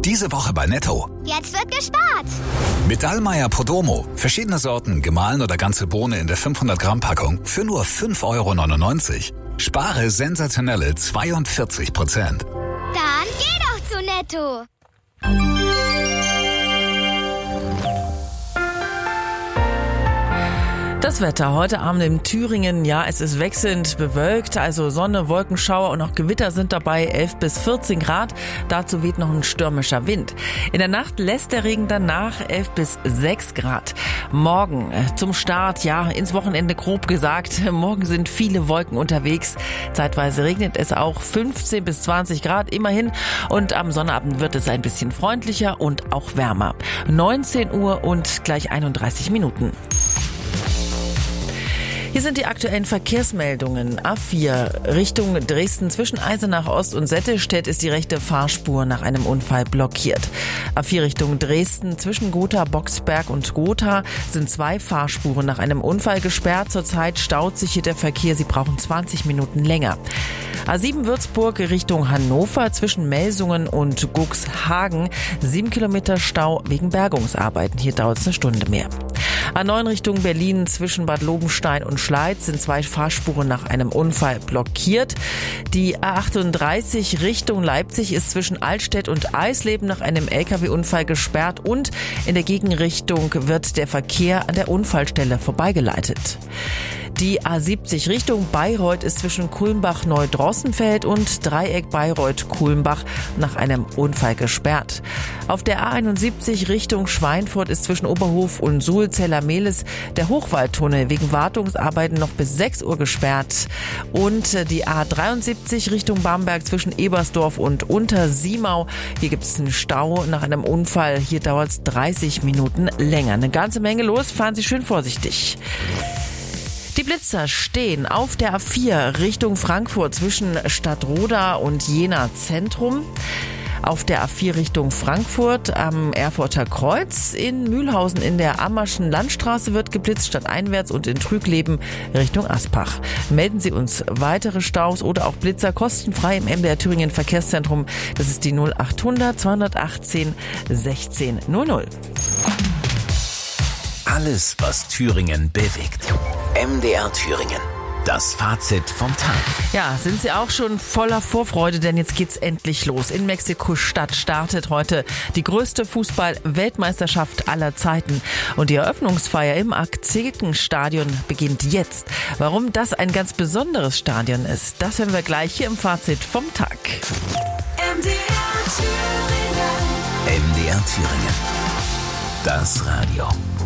Diese Woche bei Netto. Jetzt wird gespart. Mit Dallmayr Podromo. Verschiedene Sorten, gemahlen oder ganze Bohne in der 500 Gramm Packung für nur 5,99 €. Spare sensationelle 42%. Dann geh doch zu Netto. Das Wetter heute Abend in Thüringen, ja, es ist wechselnd bewölkt, also Sonne, Wolkenschauer und auch Gewitter sind dabei, 11 bis 14 Grad. Dazu weht noch ein stürmischer Wind. In der Nacht lässt der Regen dann nach, 11 bis 6 Grad. Morgen zum Start, ja, ins Wochenende grob gesagt. Morgen sind viele Wolken unterwegs. Zeitweise regnet es auch, 15 bis 20 Grad immerhin. Und am Sonnabend wird es ein bisschen freundlicher und auch wärmer. 19 Uhr und gleich 31 Minuten. Hier sind die aktuellen Verkehrsmeldungen. A4 Richtung Dresden zwischen Eisenach Ost und Settestedt ist die rechte Fahrspur nach einem Unfall blockiert. A4 Richtung Dresden zwischen Gotha, Boxberg und Gotha sind 2 Fahrspuren nach einem Unfall gesperrt. Zurzeit staut sich hier der Verkehr. Sie brauchen 20 Minuten länger. A7 Würzburg Richtung Hannover zwischen Melsungen und Guxhagen. 7 Kilometer Stau wegen Bergungsarbeiten. Hier dauert es eine Stunde mehr. A9 Richtung Berlin zwischen Bad Lobenstein und Schleiz sind 2 Fahrspuren nach einem Unfall blockiert. Die A38 Richtung Leipzig ist zwischen Altstedt und Eisleben nach einem LKW-Unfall gesperrt und in der Gegenrichtung wird der Verkehr an der Unfallstelle vorbeigeleitet. Die A70 Richtung Bayreuth ist zwischen Kulmbach-Neudrossenfeld und Dreieck Bayreuth-Kulmbach nach einem Unfall gesperrt. Auf der A71 Richtung Schweinfurt ist zwischen Oberhof und Suhl-Zella-Mehlis der Hochwaldtunnel wegen Wartungsarbeiten noch bis 6 Uhr gesperrt. Und die A73 Richtung Bamberg zwischen Ebersdorf und Untersiemau. Hier gibt es einen Stau nach einem Unfall. Hier dauert es 30 Minuten länger. Eine ganze Menge los. Fahren Sie schön vorsichtig. Die Blitzer stehen auf der A4 Richtung Frankfurt zwischen Stadtroda und Jena Zentrum. Auf der A4 Richtung Frankfurt am Erfurter Kreuz. In Mühlhausen in der Ammerschen Landstraße wird geblitzt stadteinwärts und in Trügleben Richtung Aspach. Melden Sie uns weitere Staus oder auch Blitzer kostenfrei im MDR Thüringen Verkehrszentrum. Das ist die 0800 218 16 00. Alles, was Thüringen bewegt. MDR Thüringen. Das Fazit vom Tag. Ja, sind Sie auch schon voller Vorfreude, denn jetzt geht's endlich los. In Mexiko-Stadt startet heute die größte Fußball-Weltmeisterschaft aller Zeiten. Und die Eröffnungsfeier im Aztekenstadion beginnt jetzt. Warum das ein ganz besonderes Stadion ist, das hören wir gleich hier im Fazit vom Tag. MDR Thüringen. MDR Thüringen. Das Radio.